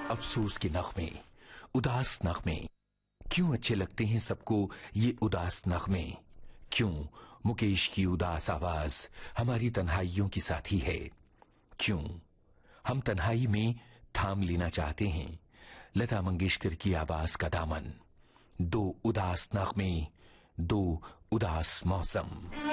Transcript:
अफसोस के नगमे, उदास नगमे। क्यों अच्छे लगते हैं सबको ये उदास नगमे? क्यों मुकेश की उदास आवाज हमारी तन्हाइयों की साथी है? क्यों हम तन्हाई में थाम लेना चाहते हैं लता मंगेशकर की आवाज का दामन? दो उदास नगमे, दो उदास मौसम।